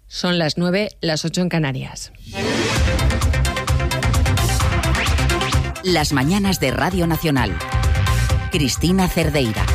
Son las 9, las 8 en Canarias. Las mañanas de Radio Nacional. Cristina Cerdeira.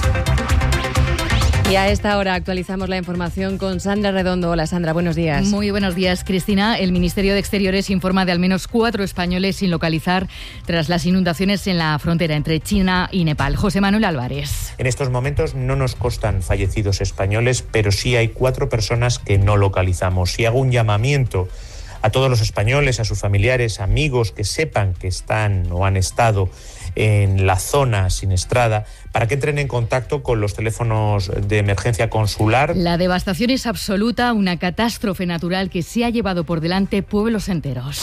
Y a esta hora actualizamos la información con Sandra Redondo. Hola Sandra, buenos días. Muy buenos días, Cristina. El Ministerio de Exteriores informa de al menos 4 españoles sin localizar tras las inundaciones en la frontera entre China y Nepal. José Manuel Álvarez. En estos momentos no nos constan fallecidos españoles, pero sí hay 4 personas que no localizamos. Y hago un llamamiento a todos los españoles, a sus familiares, amigos que sepan que están o han estado en la zona siniestrada, para que entren en contacto con los teléfonos de emergencia consular. La devastación es absoluta, una catástrofe natural que se ha llevado por delante pueblos enteros.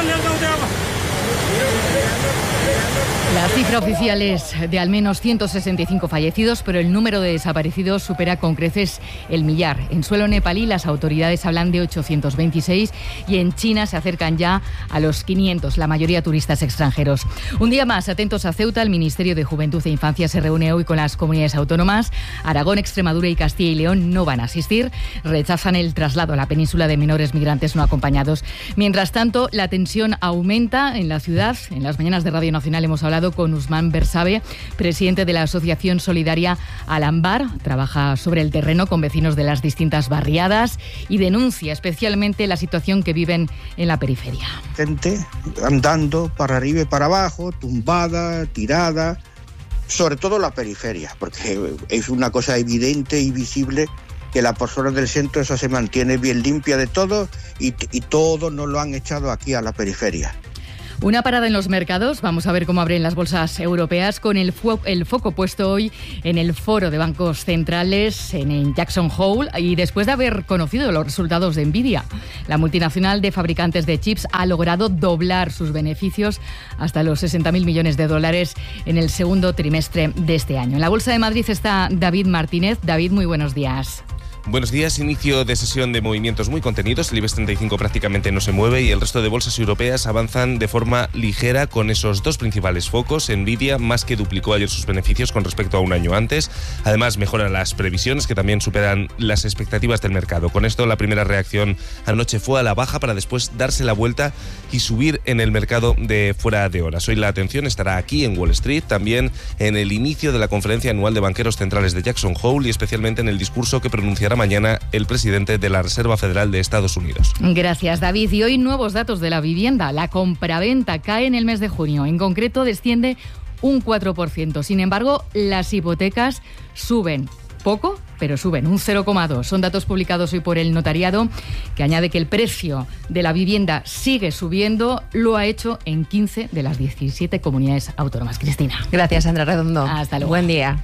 La cifra oficial es de al menos 165 fallecidos, pero el número de desaparecidos supera con creces el millar. En suelo nepalí las autoridades hablan de 826 y en China se acercan ya a los 500, la mayoría turistas extranjeros. Un día más, atentos a Ceuta, el Ministerio de Juventud e Infancia se reúne hoy con las comunidades autónomas. Aragón, Extremadura y Castilla y León no van a asistir, rechazan el traslado a la península de menores migrantes no acompañados. Mientras tanto, la tensión aumenta en la ciudad. En las mañanas de Radio Nacional hemos hablado con Usman Bersabe, presidente de la Asociación Solidaria Alambar. Trabaja sobre el terreno con vecinos de las distintas barriadas y denuncia especialmente la situación que viven en la periferia. Gente andando para arriba y para abajo, tumbada, tirada, sobre todo la periferia, porque es una cosa evidente y visible que la persona del centro esa se mantiene bien limpia de todo y todo nos lo han echado aquí a la periferia. Una parada en los mercados, vamos a ver cómo abren las bolsas europeas con el foco puesto hoy en el foro de bancos centrales en Jackson Hole y después de haber conocido los resultados de Nvidia. La multinacional de fabricantes de chips ha logrado doblar sus beneficios hasta los 60.000 millones de dólares en el segundo trimestre de este año. En la Bolsa de Madrid está David Martínez. David, muy buenos días. Buenos días, inicio de sesión de movimientos muy contenidos. El IBEX 35 prácticamente no se mueve y el resto de bolsas europeas avanzan de forma ligera con esos 2 principales focos. Nvidia más que duplicó ayer sus beneficios con respecto a un año antes. Además, mejoran las previsiones que también superan las expectativas del mercado. Con esto, la primera reacción anoche fue a la baja para después darse la vuelta y subir en el mercado de fuera de horas. Hoy la atención estará aquí en Wall Street, también en el inicio de la conferencia anual de banqueros centrales de Jackson Hole y especialmente en el discurso que pronunciará mañana el presidente de la Reserva Federal de Estados Unidos. Gracias, David. Y hoy nuevos datos de la vivienda. La compraventa cae en el mes de junio. En concreto, desciende un 4%. Sin embargo, las hipotecas suben. Poco, pero suben un 0,2. Son datos publicados hoy por el notariado, que añade que el precio de la vivienda sigue subiendo. Lo ha hecho en 15 de las 17 comunidades autónomas. Cristina. Gracias, Sandra Redondo. Hasta luego. Buen día.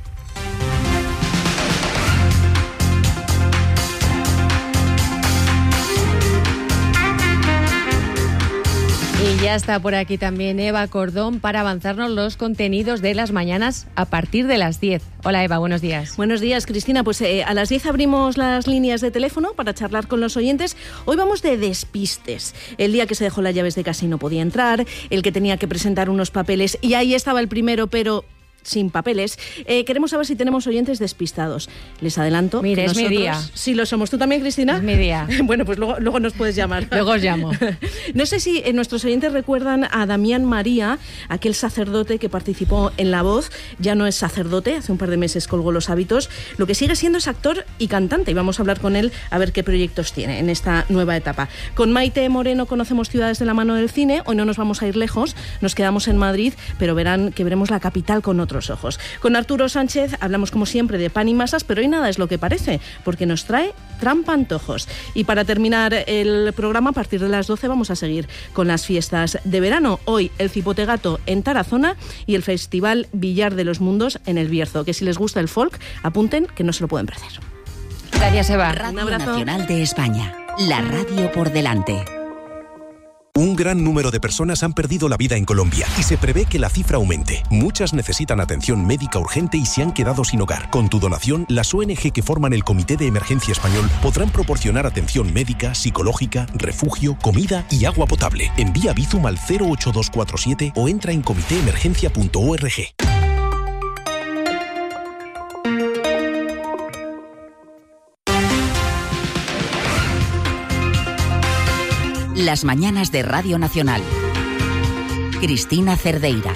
Y ya está por aquí también Eva Cordón para avanzarnos los contenidos de las mañanas a partir de las 10. Hola Eva, buenos días. Buenos días, Cristina. Pues a las 10 abrimos las líneas de teléfono para charlar con los oyentes. Hoy vamos de despistes. El día que se dejó las llaves de casa y no podía entrar, el que tenía que presentar unos papeles y ahí estaba el primero, pero sin papeles. Queremos saber si tenemos oyentes despistados. Les adelanto. Mire, es mi día. Sí, lo somos. ¿Tú también, Cristina? Es mi día. Bueno, pues luego nos puedes llamar. Luego os llamo. No sé si nuestros oyentes recuerdan a Damián María, aquel sacerdote que participó en La Voz. Ya no es sacerdote, hace un par de meses colgó los hábitos. Lo que sigue siendo es actor y cantante. Y vamos a hablar con él a ver qué proyectos tiene en esta nueva etapa. Con Maite Moreno conocemos ciudades de la mano del cine. Hoy no nos vamos a ir lejos, nos quedamos en Madrid, pero verán que veremos la capital con otros ojos. Con Arturo Sánchez hablamos como siempre de pan y masas, pero hoy nada es lo que parece, porque nos trae trampa antojos. Y para terminar el programa, a partir de las 12 vamos a seguir con las fiestas de verano. Hoy el Cipotegato en Tarazona y el Festival Villar de los Mundos en El Bierzo, que si les gusta el folk, apunten que no se lo pueden perder. Gracias, Eva. Radio Nacional de España, la radio por delante. Un gran número de personas han perdido la vida en Colombia y se prevé que la cifra aumente. Muchas necesitan atención médica urgente y se han quedado sin hogar. Con tu donación, las ONG que forman el Comité de Emergencia Español podrán proporcionar atención médica, psicológica, refugio, comida y agua potable. Envía Bizum al 08247 o entra en comitéemergencia.org. Las mañanas de Radio Nacional. Cristina Cerdeira.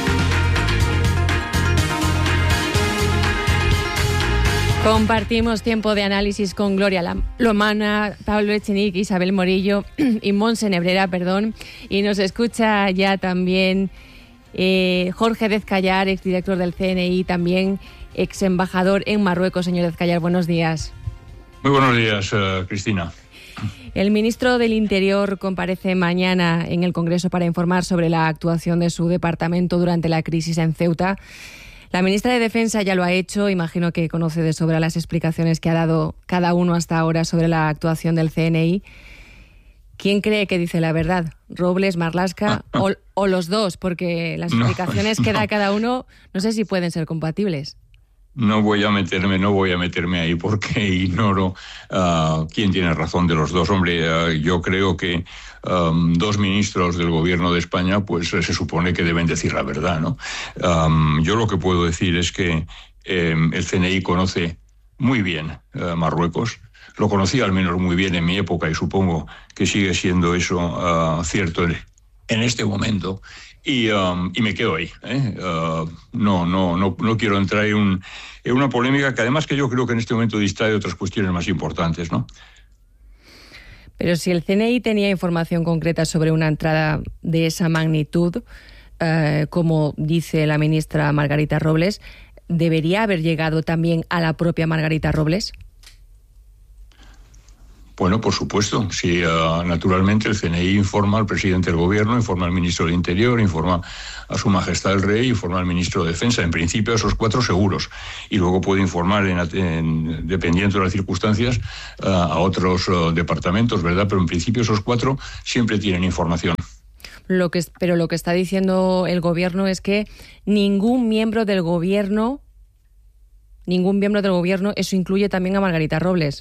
Compartimos tiempo de análisis con Gloria Lomana, Pablo Echenique, Isabel Morillo y Montse Nebrera, y nos escucha ya también Jorge Dezcayar, exdirector del CNI, también ex embajador en Marruecos. Señor Dezcayar, buenos días. Muy buenos días, Cristina. El ministro del Interior comparece mañana en el Congreso para informar sobre la actuación de su departamento durante la crisis en Ceuta. La ministra de Defensa ya lo ha hecho. Imagino que conoce de sobra las explicaciones que ha dado cada uno hasta ahora sobre la actuación del CNI. ¿Quién cree que dice la verdad? ¿Robles, Marlaska o los dos? Porque las explicaciones que da cada uno no sé si pueden ser compatibles. No voy a meterme ahí porque ignoro quién tiene razón de los dos. Hombre, yo creo que dos ministros del gobierno de España pues se supone que deben decir la verdad, ¿no? Yo lo que puedo decir es que el CNI conoce muy bien Marruecos. Lo conocía al menos muy bien en mi época y supongo que sigue siendo eso cierto en este momento. Y me quedo ahí. No quiero entrar en una polémica que además que yo creo que en este momento distrae de otras cuestiones más importantes, ¿no? Pero si el CNI tenía información concreta sobre una entrada de esa magnitud, como dice la ministra Margarita Robles, ¿debería haber llegado también a la propia Margarita Robles? Bueno, por supuesto. Sí, naturalmente el CNI informa al presidente del gobierno, informa al ministro del Interior, informa a su majestad el rey, informa al ministro de Defensa. En principio esos cuatro seguros. Y luego puede informar, dependiendo de las circunstancias, a otros departamentos, ¿verdad? Pero en principio esos cuatro siempre tienen información. Pero lo que está diciendo el gobierno es que ningún miembro del gobierno, eso incluye también a Margarita Robles.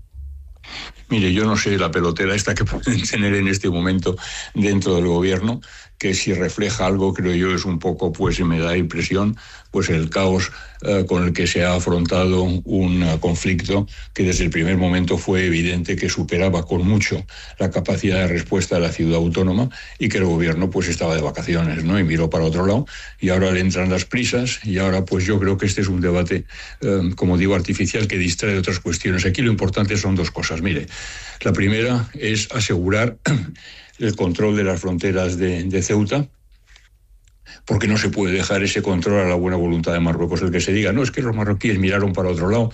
Mire, yo no sé la pelotera esta que pueden tener en este momento dentro del gobierno, que si refleja algo, creo yo, es un poco, pues me da impresión, pues el caos con el que se ha afrontado un conflicto que desde el primer momento fue evidente que superaba con mucho la capacidad de respuesta de la ciudad autónoma y que el gobierno pues estaba de vacaciones, ¿no? Y miró para otro lado y ahora le entran las prisas y ahora pues yo creo que este es un debate, como digo, artificial que distrae de otras cuestiones. Aquí lo importante son dos cosas. Mire, la primera es asegurar el control de las fronteras de Ceuta, porque no se puede dejar ese control a la buena voluntad de Marruecos. El que se diga, no, es que los marroquíes miraron para otro lado.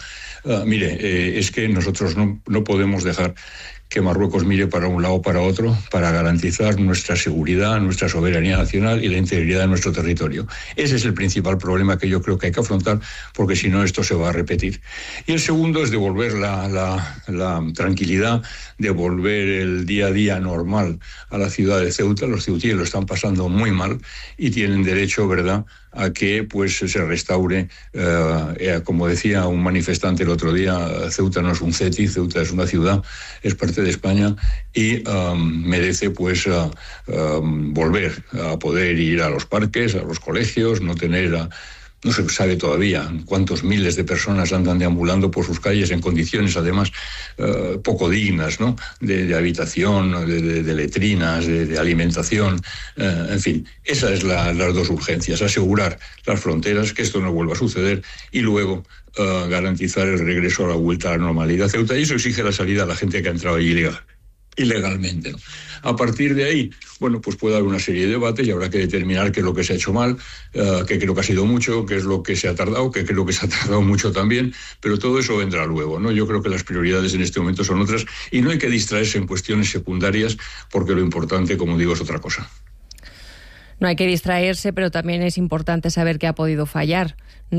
Es que nosotros no podemos dejar que Marruecos mire para un lado o para otro para garantizar nuestra seguridad, nuestra soberanía nacional y la integridad de nuestro territorio. Ese es el principal problema que yo creo que hay que afrontar, porque si no esto se va a repetir. Y el segundo es devolver la tranquilidad, devolver el día a día normal a la ciudad de Ceuta. Los ceutíes lo están pasando muy mal y tienen derecho, ¿verdad?, a que pues se restaure, como decía un manifestante el otro día, Ceuta no es un CETI, Ceuta es una ciudad, es parte de España y merece pues volver a poder ir a los parques, a los colegios, no se sabe todavía cuántos miles de personas andan deambulando por sus calles en condiciones además poco dignas, ¿no? De habitación, de letrinas, de alimentación, en fin. Esas es las dos urgencias: asegurar las fronteras, que esto no vuelva a suceder, y luego garantizar el regreso a la vuelta a la normalidad Ceuta. Y eso exige la salida a la gente que ha entrado allí ilegalmente, ¿no? A partir de ahí, bueno, pues puede haber una serie de debates y habrá que determinar qué es lo que se ha hecho mal, que creo que ha sido mucho, qué es lo que se ha tardado, que creo que se ha tardado mucho también, pero todo eso vendrá luego, ¿no? Yo creo que las prioridades en este momento son otras y no hay que distraerse en cuestiones secundarias, porque lo importante, como digo, es otra cosa. No hay que distraerse, pero también es importante saber qué ha podido fallar,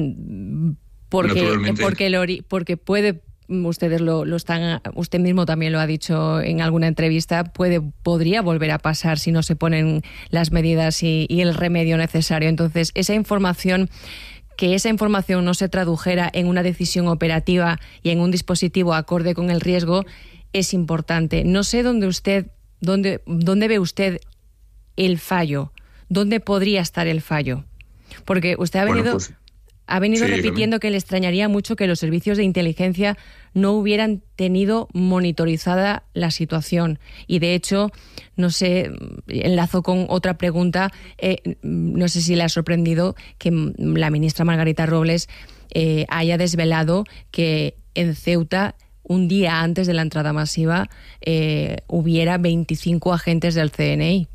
porque puede. Usted mismo también lo ha dicho en alguna entrevista, podría volver a pasar si no se ponen las medidas y el remedio necesario. Entonces, que esa información no se tradujera en una decisión operativa y en un dispositivo acorde con el riesgo es importante. No sé dónde ve usted el fallo, dónde podría estar el fallo, porque usted ha venido... Ha venido repitiendo que le extrañaría mucho que los servicios de inteligencia no hubieran tenido monitorizada la situación. Y de hecho, no sé, enlazo con otra pregunta, no sé si le ha sorprendido que la ministra Margarita Robles haya desvelado que en Ceuta, un día antes de la entrada masiva, hubiera 25 agentes del CNI.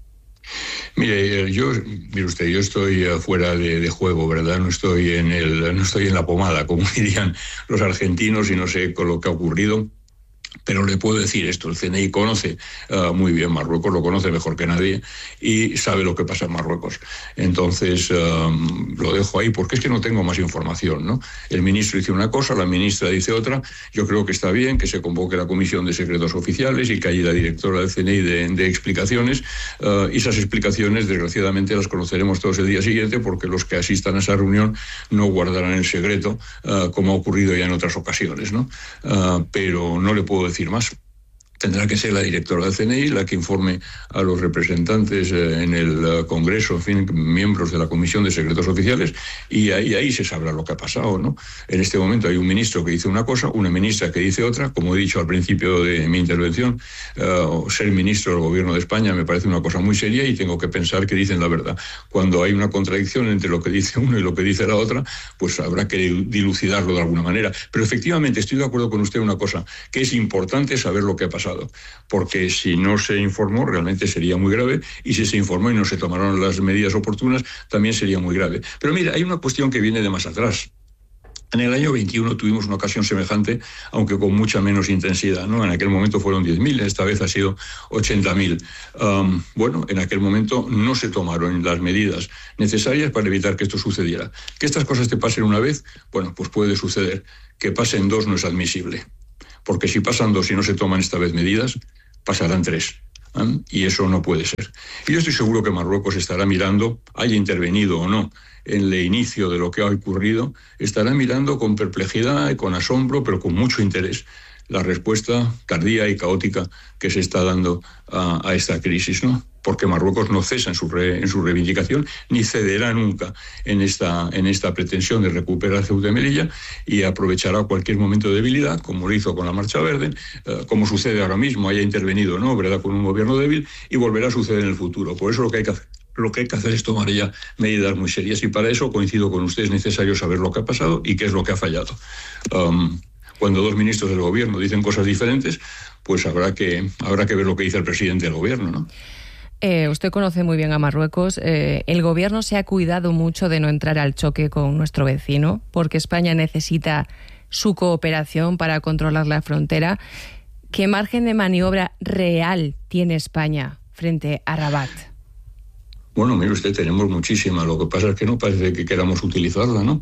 Mire usted, yo estoy fuera de juego, ¿verdad? No estoy en la pomada, como dirían los argentinos, y no sé con lo que ha ocurrido. Pero le puedo decir esto, el CNI conoce muy bien Marruecos, lo conoce mejor que nadie y sabe lo que pasa en Marruecos. Entonces, lo dejo ahí porque es que no tengo más información, ¿no? El ministro dice una cosa, la ministra dice otra. Yo creo que está bien que se convoque la Comisión de Secretos Oficiales y que haya la directora del CNI de explicaciones. Y esas explicaciones, desgraciadamente, las conoceremos todos el día siguiente porque los que asistan a esa reunión no guardarán el secreto, como ha ocurrido ya en otras ocasiones, ¿no? Pero no le puedo decir más. Tendrá que ser la directora del CNI la que informe a los representantes en el Congreso, en fin, miembros de la Comisión de Secretos Oficiales, y ahí se sabrá lo que ha pasado, ¿no? En este momento hay un ministro que dice una cosa, una ministra que dice otra. Como he dicho al principio de mi intervención, ser ministro del Gobierno de España me parece una cosa muy seria y tengo que pensar que dicen la verdad. Cuando hay una contradicción entre lo que dice uno y lo que dice la otra, pues habrá que dilucidarlo de alguna manera. Pero efectivamente estoy de acuerdo con usted en una cosa, que es importante saber lo que ha pasado. Porque si no se informó realmente sería muy grave, y si se informó y no se tomaron las medidas oportunas también sería muy grave. Pero mira, hay una cuestión que viene de más atrás. En el año 21 tuvimos una ocasión semejante, aunque con mucha menos intensidad, ¿no? En aquel momento fueron 10.000, esta vez ha sido 80.000. Bueno, en aquel momento no se tomaron las medidas necesarias para evitar que esto sucediera. Que estas cosas te pasen una vez, bueno, pues puede suceder. Que pasen dos no es admisible. Porque si pasan dos y no se toman esta vez medidas, pasarán tres. Y eso no puede ser. Y yo estoy seguro que Marruecos estará mirando, haya intervenido o no, en el inicio de lo que ha ocurrido, estará mirando con perplejidad y con asombro, pero con mucho interés, la respuesta tardía y caótica que se está dando a esta crisis, ¿no? Porque Marruecos no cesa en su reivindicación, ni cederá nunca en esta pretensión de recuperar Ceuta y Melilla, y aprovechará cualquier momento de debilidad, como lo hizo con la Marcha Verde, como sucede ahora mismo, haya intervenido o no, ¿verdad?, con un gobierno débil, y volverá a suceder en el futuro. Por eso lo que hay que hacer es tomar ya medidas muy serias, y para eso coincido con usted, es necesario saber lo que ha pasado y qué es lo que ha fallado. Cuando dos ministros del gobierno dicen cosas diferentes, pues habrá que ver lo que dice el presidente del gobierno, ¿no? Usted conoce muy bien a Marruecos. El gobierno se ha cuidado mucho de no entrar al choque con nuestro vecino, porque España necesita su cooperación para controlar la frontera. ¿Qué margen de maniobra real tiene España frente a Rabat? Bueno, mire usted, tenemos muchísima. Lo que pasa es que no parece que queramos utilizarla, ¿no?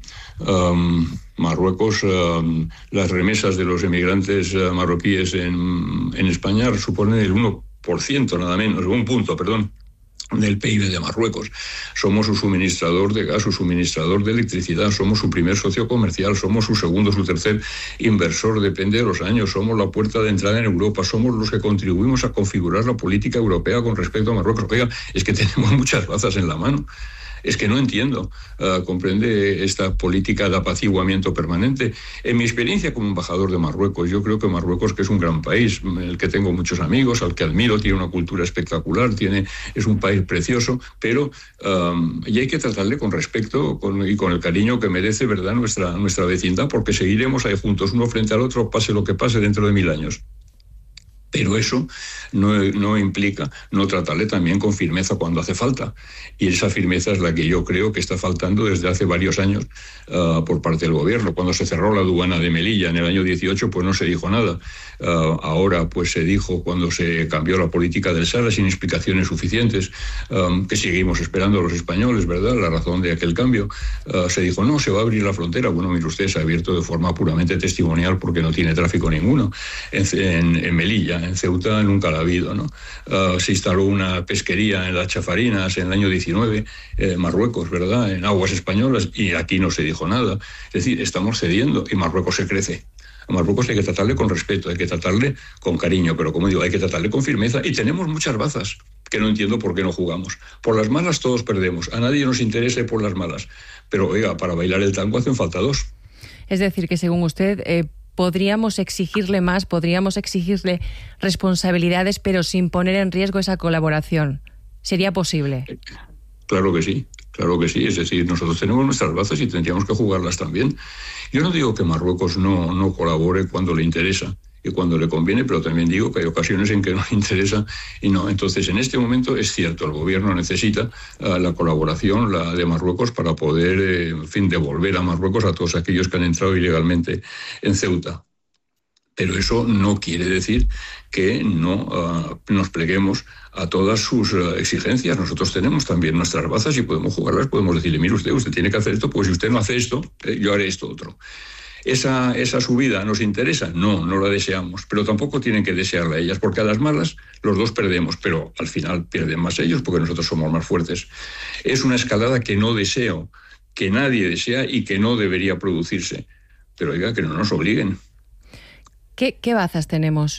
Marruecos, las remesas de los emigrantes marroquíes en España suponen el 1%, nada menos, 1 punto, perdón, del PIB de Marruecos. Somos su suministrador de gas, su suministrador de electricidad, somos su primer socio comercial, somos su segundo, su tercer inversor, depende de los años, somos la puerta de entrada en Europa, somos los que contribuimos a configurar la política europea con respecto a Marruecos. Oiga, es que tenemos muchas bazas en la mano. Es que no entiendo, comprende esta política de apaciguamiento permanente. En mi experiencia como embajador de Marruecos, yo creo que Marruecos, que es un gran país, en el que tengo muchos amigos, al que admiro, tiene una cultura espectacular, es un país precioso, pero y hay que tratarle con respeto y con el cariño que merece, ¿verdad?, nuestra vecindad, porque seguiremos ahí juntos, uno frente al otro, pase lo que pase dentro de 1000 años. Pero eso no implica no tratarle también con firmeza cuando hace falta. Y esa firmeza es la que yo creo que está faltando desde hace varios años por parte del gobierno. Cuando se cerró la aduana de Melilla en el año 18, pues no se dijo nada. Ahora pues se dijo, cuando se cambió la política del Sahara sin explicaciones suficientes, que seguimos esperando a los españoles, ¿verdad?, la razón de aquel cambio. Se dijo, no, se va a abrir la frontera. Bueno, mire usted, se ha abierto de forma puramente testimonial porque no tiene tráfico ninguno en Melilla. En Ceuta nunca la ha habido, ¿no? Se instaló una pesquería en las Chafarinas en el año 19, Marruecos, ¿verdad?, en aguas españolas, y aquí no se dijo nada. Es decir, estamos cediendo y Marruecos se crece. A Marruecos hay que tratarle con respeto, hay que tratarle con cariño, pero como digo, hay que tratarle con firmeza, y tenemos muchas bazas. que no entiendo por qué no jugamos. Por las malas todos perdemos, a nadie nos interesa por las malas, pero oiga, para bailar el tango hacen falta dos. Es decir, que según usted, podríamos exigirle más, podríamos exigirle responsabilidades, pero sin poner en riesgo esa colaboración. ¿Sería posible? Claro que sí. Claro que sí, es decir, nosotros tenemos nuestras bazas y tendríamos que jugarlas también. Yo no digo que Marruecos no colabore cuando le interesa y cuando le conviene, pero también digo que hay ocasiones en que no le interesa y no. Entonces, en este momento es cierto, el gobierno necesita la colaboración de Marruecos para poder, devolver a Marruecos a todos aquellos que han entrado ilegalmente en Ceuta. Pero eso no quiere decir que no nos pleguemos a todas sus exigencias. Nosotros tenemos también nuestras bazas y podemos jugarlas, podemos decirle, mire usted tiene que hacer esto, pues si usted no hace esto, yo haré esto otro. ¿Esa subida nos interesa? No la deseamos, pero tampoco tienen que desearla ellas, porque a las malas los dos perdemos, pero al final pierden más ellos porque nosotros somos más fuertes. Es una escalada que no deseo, que nadie desea y que no debería producirse. Pero oiga, que no nos obliguen. ¿Qué bazas tenemos?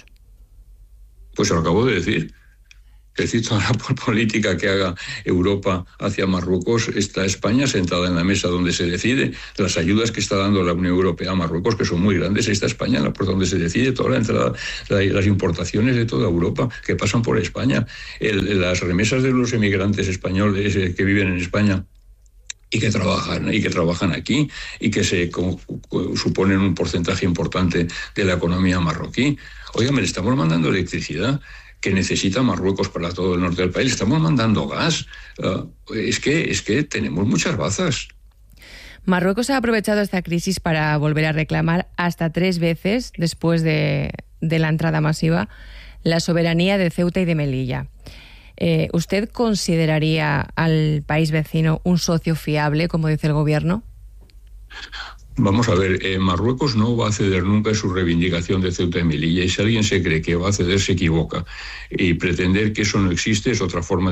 Pues lo acabo de decir. Es decir, toda la política que haga Europa hacia Marruecos, está España sentada en la mesa donde se decide. Las ayudas que está dando la Unión Europea a Marruecos, que son muy grandes, está España en la puerta donde se decide toda la entrada, las importaciones de toda Europa que pasan por España. Las remesas de los emigrantes españoles que viven en España y que trabajan aquí y que suponen un porcentaje importante de la economía marroquí. Oiga, le estamos mandando electricidad que necesita Marruecos para todo el norte del país. Estamos mandando gas. Es que tenemos muchas bazas. Marruecos ha aprovechado esta crisis para volver a reclamar hasta 3 veces, después de la entrada masiva, la soberanía de Ceuta y de Melilla. ¿Usted consideraría al país vecino un socio fiable, como dice el gobierno? Vamos a ver, Marruecos no va a ceder nunca en su reivindicación de Ceuta y Melilla, y si alguien se cree que va a ceder se equivoca. Y pretender que eso no existe es otra forma